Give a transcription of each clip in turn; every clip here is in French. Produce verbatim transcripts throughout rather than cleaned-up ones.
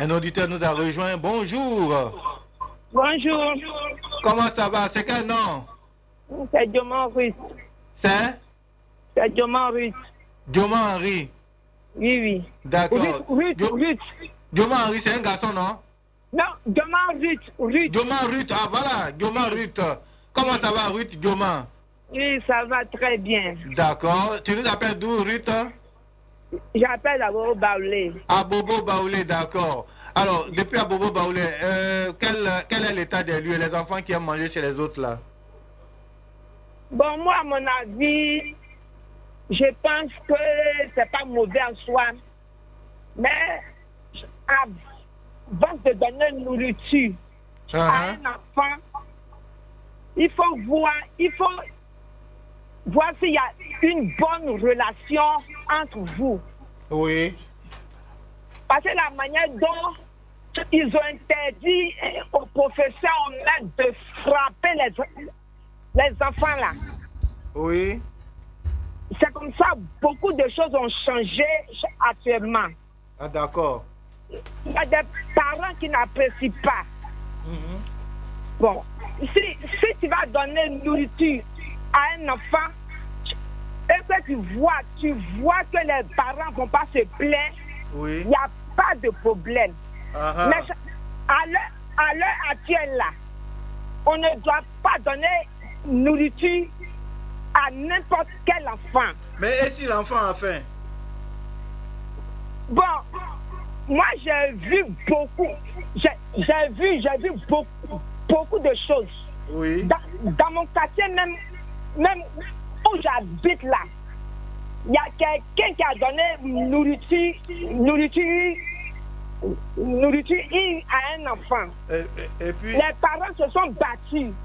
Un auditeur nous a rejoint. Bonjour. Bonjour. Comment ça va? C'est quel nom? C'est Diomant Ruth. C'est? C'est Diomant Ruth. Diomant Henri. Oui, oui. D'accord. Ruth, Ruth, Ruth. Diomant Henri, c'est un garçon, non? Non, Diomant Ruth. Ruth. Diomant Ruth, ah voilà, Diomant Ruth. Comment ça va, Ruth, Diomant? Oui, ça va très bien. D'accord. Tu nous appelles d'où, Ruth? J'appelle à Bobo Baoulé. À Bobo Baoulé, d'accord. Alors, depuis à Bobo Baoulé, euh, quel, quel est l'état des lieux, les enfants qui aiment manger chez les autres là? Bon, moi, à mon avis, je pense que c'est pas mauvais en soi. Mais avant de donner une nourriture uh-huh. à un enfant, il faut voir, il faut voir s'il y a une bonne relation entre vous. Oui. Parce que la manière dont ils ont interdit aux professeurs de frapper les, les enfants là. Oui. C'est comme ça, beaucoup de choses ont changé actuellement. Ah d'accord. Il y a des parents qui n'apprécient pas. Mm-hmm. Bon, si, si tu vas donner une nourriture à un enfant, et que tu vois, tu vois que les parents ne vont pas se plaindre, oui. Il n'y a pas de problème. Uh-huh. Mais à l'heure actuelle, là, on ne doit pas donner nourriture à n'importe quel enfant. Mais et si l'enfant a faim? Bon, moi j'ai vu beaucoup, j'ai vu, j'ai vu beaucoup, beaucoup de choses. Oui. Dans, dans mon quartier, même, même où j'habite là, il y a quelqu'un qui a donné nourriture, nourriture, nourriture à un enfant. Et, et, et puis... Les parents se sont battus.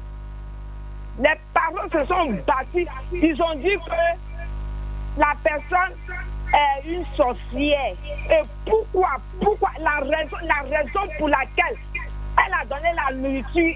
Les parents se sont battus. Ils ont dit que la personne est une sorcière. Et pourquoi, pourquoi la raison, la raison pour laquelle elle a donné la nourriture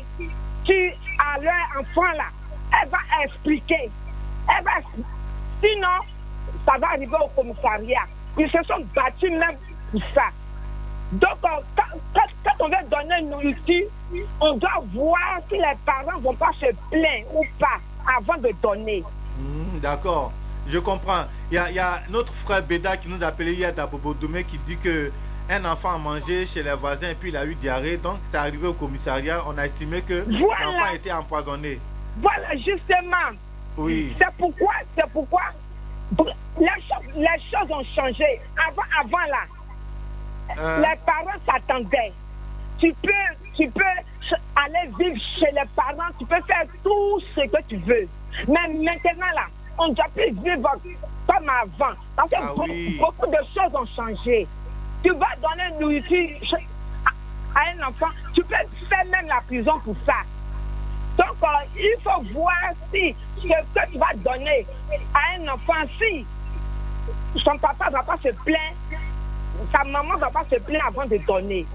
à leur enfant là, elle va expliquer. Elle va, sinon, ça va arriver au commissariat. Ils se sont battus même pour ça. Donc, quand, quand, quand on veut donner une nourriture, on doit voir si les parents ne vont pas se plaindre ou pas avant de donner. Mmh, d'accord, je comprends. Il y a, il y a notre frère Béda qui nous a appelé hier d'Abobo Doumé qui dit qu'un enfant a mangé chez les voisins et puis il a eu diarrhée. Donc, c'est arrivé au commissariat. On a estimé que voilà. l'enfant était empoisonné. Voilà, justement. Oui. C'est pourquoi, c'est pourquoi les choses, les choses ont changé. Avant, avant là, euh... les parents s'attendaient. Tu peux, tu peux aller vivre chez les parents, tu peux faire tout ce que tu veux. Mais maintenant là, on ne doit plus vivre comme avant. Parce que ah, beaucoup, oui. beaucoup de choses ont changé. Tu vas donner une nourriture à un enfant, tu peux faire même la prison pour ça. Donc, euh, il faut voir si ce que tu vas donner à un enfant, si son papa ne va pas se plaindre, sa maman ne va pas se plaindre avant de donner.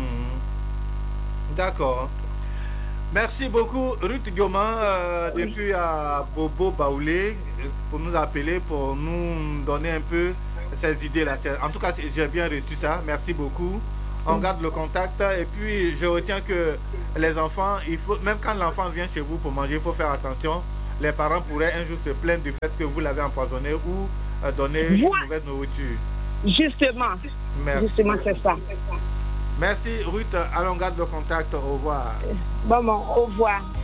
Mmh. D'accord. Merci beaucoup, Ruth Diomant, euh, oui. depuis à Bobo Baoulé, pour nous appeler, pour nous donner un peu ces idées-là. En tout cas, j'ai bien reçu ça. Merci beaucoup. On garde le contact et puis je retiens que les enfants, il faut, même quand l'enfant vient chez vous pour manger, il faut faire attention. Les parents pourraient un jour se plaindre du fait que vous l'avez empoisonné ou euh, donné une mauvaise nourriture. Justement. Merci. Justement, c'est ça. Merci Ruth. Allons, garde le contact. Au revoir. Bon, bon, au revoir.